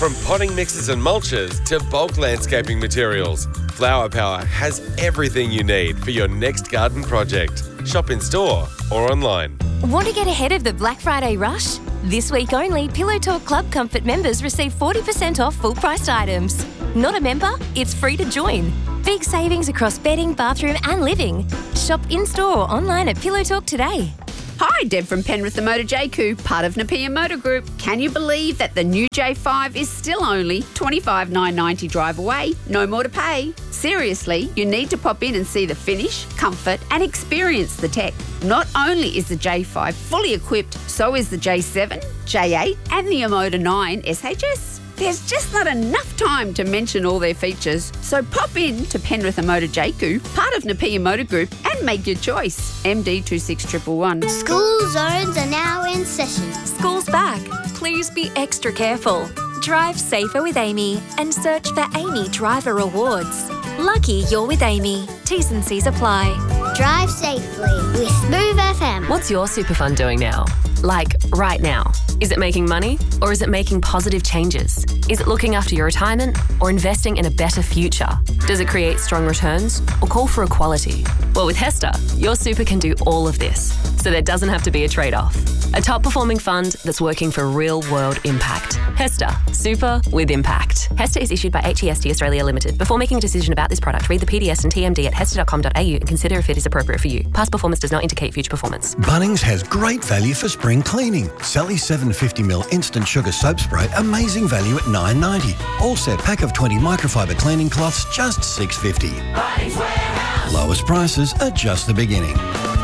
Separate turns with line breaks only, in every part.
From potting mixes and mulches to bulk landscaping materials, Flower Power has everything you need for your next garden project. Shop in store or online.
Want to get ahead of the Black Friday rush? This week only, Pillow Talk Club Comfort members receive 40% off full-priced items. Not a member? It's free to join. Big savings across bedding, bathroom and living. Shop in-store or online at Pillow Talk today.
Hi, Deb from Penrith the Motor JQ, part of Napier Motor Group. Can you believe that the new J5 is still only $25,990 drive away? No more to pay. Seriously, you need to pop in and see the finish, comfort and experience the tech. Not only is the J5 fully equipped, so is the J7, J8 and the Omoda 9 SHS. There's just not enough time to mention all their features. So pop in to Penrith Motor JQ, part of Napier Motor Group, and make your choice. MD 26111.
School zones are now in session.
School's back. Please be extra careful. Drive safer with Amy and search for Amy Driver Rewards. Lucky you're with Amy. T's and C's apply.
Drive safely with Smooth FM.
What's your super fund doing now? Like, right now? Is it making money or is it making positive changes? Is it looking after your retirement or investing in a better future? Does it create strong returns or call for equality? Well, with HESTA, your super can do all of this, so there doesn't have to be a trade-off. A top-performing fund that's working for real-world impact. HESTA, super with impact. HESTA is issued by HEST Australia Limited. Before making a decision about this product, read the PDS and TMD at hesta.com.au and consider if it is appropriate for you. Past performance does not indicate future performance.
Bunnings has great value for spring cleaning. Sally's 750ml instant sugar soap spray, amazing value at $9.90. All set pack of 20 microfiber cleaning cloths, just $6.50.
Bunnings Warehouse.
Lowest prices are just the beginning.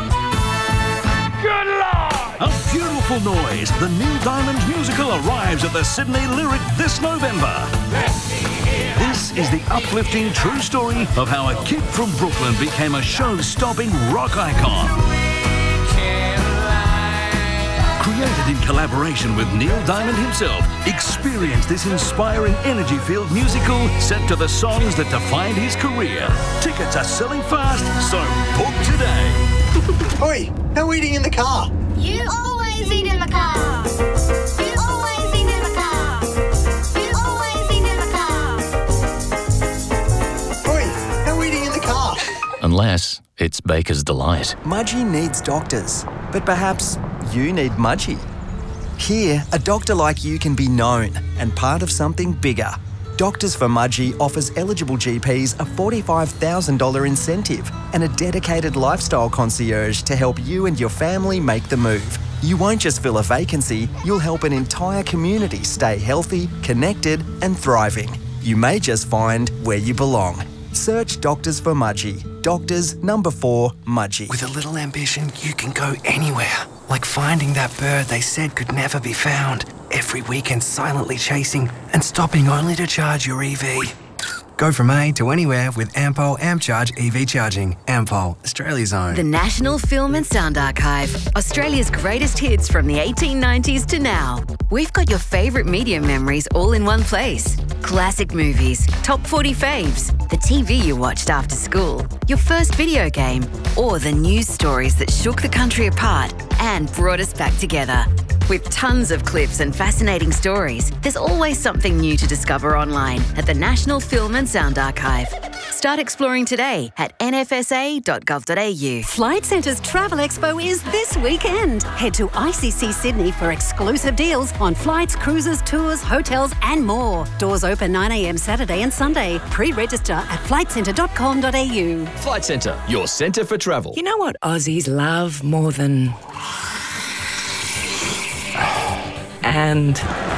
Good Lord!
A beautiful noise. The Neil Diamond musical arrives at the Sydney Lyric this November. This is the uplifting true story of how a kid from Brooklyn became a show-stopping rock icon. Created in collaboration with Neil Diamond himself, experience this inspiring energy-filled musical set to the songs that defined his career. Tickets are selling fast, so book today.
Oi, no eating in the car.
You always eat in the car. You always eat in the car. You always eat in the car.
Oi, no eating in the car.
Unless it's Baker's Delight.
Mudgee needs doctors, but perhaps you need Mudgee. Here, a doctor like you can be known and part of something bigger. Doctors for Mudgee offers eligible GPs a $45,000 incentive and a dedicated lifestyle concierge to help you and your family make the move. You won't just fill a vacancy, you'll help an entire community stay healthy, connected and thriving. You may just find where you belong. Search Doctors for Mudgee. Doctors number 4 Mudgee.
With a little ambition, you can go anywhere. Like finding that bird they said could never be found. Every weekend silently chasing and stopping only to charge your EV. Go from A to anywhere with Ampol AmpCharge EV charging. Ampol, Australia's own.
The National Film and Sound Archive. Australia's greatest hits from the 1890s to now. We've got your favourite media memories all in one place. Classic movies, top 40 faves, the TV you watched after school, your first video game, or the news stories that shook the country apart and brought us back together. With tons of clips and fascinating stories, there's always something new to discover online at the National Film and Sound Archive. Start exploring today at nfsa.gov.au.
Flight Centre's Travel Expo is this weekend. Head to ICC Sydney for exclusive deals on flights, cruises, tours, hotels and more. Doors open 9 a.m. Saturday and Sunday. Pre-register at flightcentre.com.au.
Flight Centre, your centre for travel.
You know what Aussies love more than... And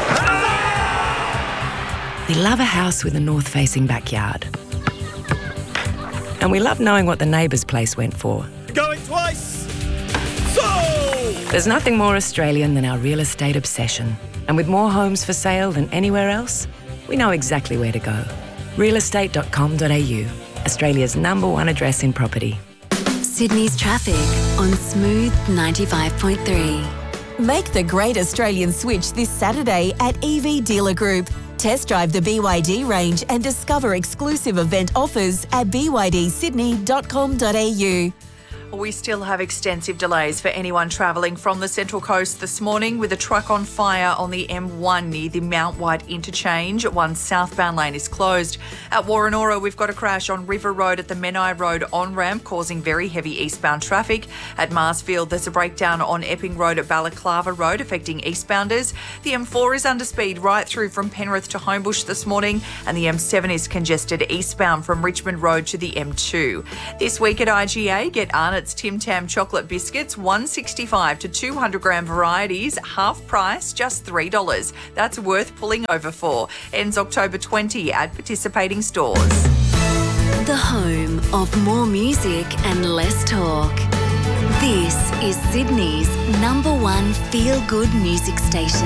we love a house with a north-facing backyard. And we love knowing what the neighbour's place went for.
Going twice. So!
There's nothing more Australian than our real estate obsession. And with more homes for sale than anywhere else, we know exactly where to go. realestate.com.au, Australia's #1 address in property.
Sydney's traffic on Smooth 95.3.
Make the great Australian switch this Saturday at EV Dealer Group. Test drive the BYD range and discover exclusive event offers at bydsydney.com.au.
We still have extensive delays for anyone travelling from the Central Coast this morning, with a truck on fire on the M1 near the Mount White interchange. One southbound lane is closed. At Warrenora, we've got a crash on River Road at the Menai Road on-ramp, causing very heavy eastbound traffic. At Marsfield, there's a breakdown on Epping Road at Balaclava Road, affecting eastbounders. The M4 is under speed right through from Penrith to Homebush this morning, and the M7 is congested eastbound from Richmond Road to the M2. This week at IGA, get Arnott's Tim Tam chocolate biscuits, $1.65 to 200 gram varieties, half price, just $3. That's worth pulling over for. Ends October 20 at participating stores.
The home of more music and less talk. This is Sydney's #1 feel-good music station.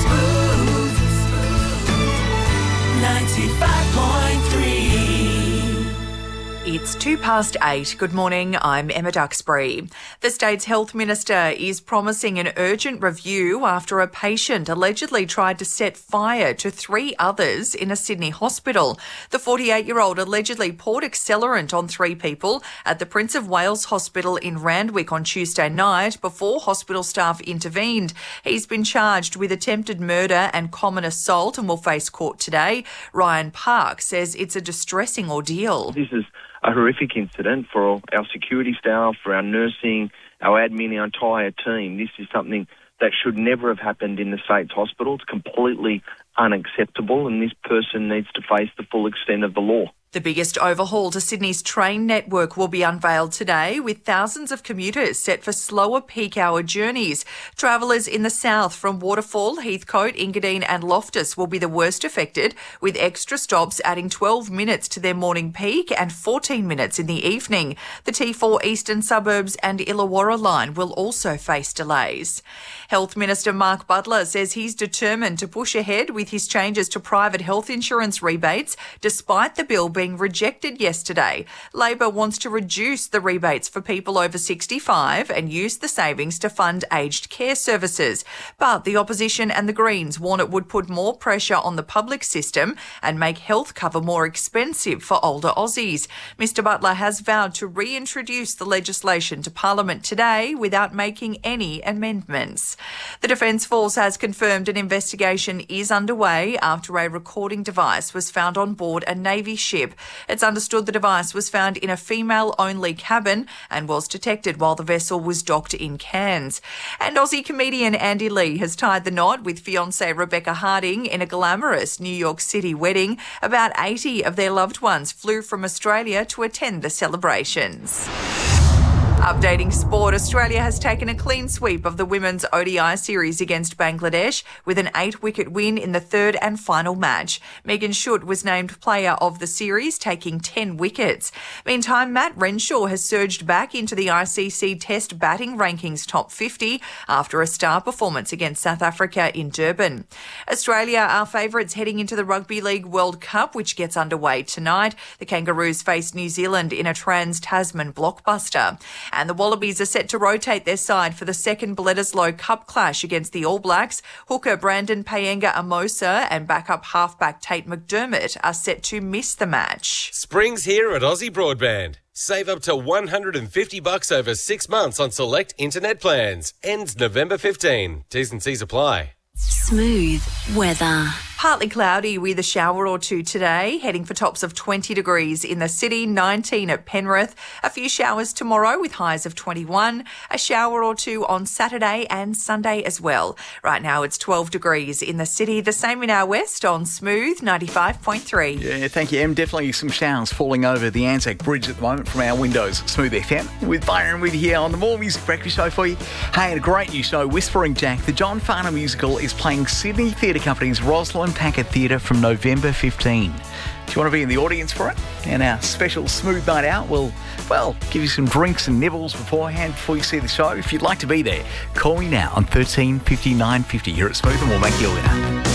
95.3. It's 8:02. Good morning, I'm Emma Duxbury. The state's health minister is promising an urgent review after a patient allegedly tried to set fire to 3 others in a Sydney hospital. The 48-year-old allegedly poured accelerant on 3 people at the Prince of Wales Hospital in Randwick on Tuesday night before hospital staff intervened. He's been charged with attempted murder and common assault and will face court today. Ryan Park says it's a distressing ordeal.
This is a horrific incident for our security staff, for our nursing, our admin, our entire team. This is something that should never have happened in the state's hospital. It's completely unacceptable, and this person needs to face the full extent of the law.
The biggest overhaul to Sydney's train network will be unveiled today, with thousands of commuters set for slower peak hour journeys. Travellers in the south from Waterfall, Heathcote, Engadine and Loftus will be the worst affected, with extra stops adding 12 minutes to their morning peak and 14 minutes in the evening. The T4 Eastern Suburbs and Illawarra line will also face delays. Health Minister Mark Butler says he's determined to push ahead with his changes to private health insurance rebates, despite the bill being rejected yesterday. Labor wants to reduce the rebates for people over 65 and use the savings to fund aged care services. But the opposition and the Greens warn it would put more pressure on the public system and make health cover more expensive for older Aussies. Mr Butler has vowed to reintroduce the legislation to Parliament today without making any amendments. The Defence Force has confirmed an investigation is underway after a recording device was found on board a Navy ship. It's understood the device was found in a female-only cabin and was detected while the vessel was docked in Cairns. And Aussie comedian Andy Lee has tied the knot with fiancée Rebecca Harding in a glamorous New York City wedding. About 80 of their loved ones flew from Australia to attend the celebrations. Updating sport, Australia has taken a clean sweep of the women's ODI series against Bangladesh with an 8-wicket win in the third and final match. Megan Schutt was named player of the series, taking 10 wickets. Meantime, Matt Renshaw has surged back into the ICC Test batting rankings top 50 after a star performance against South Africa in Durban. Australia are favourites heading into the Rugby League World Cup, which gets underway tonight. The Kangaroos face New Zealand in a Trans-Tasman blockbuster. And the Wallabies are set to rotate their side for the second Bledisloe Cup clash against the All Blacks. Hooker Brandon Payenga-Amosa and backup halfback Tate McDermott are set to miss the match.
Spring's here at Aussie Broadband. Save up to $150 over 6 months on select internet plans. Ends November 15. T's and C's apply.
Smooth weather.
Partly cloudy with a shower or two today, heading for tops of 20 degrees in the city, 19 at Penrith. A few showers tomorrow with highs of 21. A shower or two on Saturday and Sunday as well. Right now it's 12 degrees in the city, the same in our west on Smooth 95.3.
Yeah, thank you, Em. Definitely some showers falling over the Anzac Bridge at the moment from our windows. Smooth FM with Byron with you here on the More Music Breakfast Show for you. Hey, and a great new show, Whispering Jack. The John Farnham musical is playing Sydney Theatre Company's Rosalind Packet Theatre from November 15. If you want to be in the audience for it, and our special Smooth Night Out will, give you some drinks and nibbles beforehand before you see the show. If you'd like to be there, call me now on 13 59 50 here at Smooth and we'll make you a winner.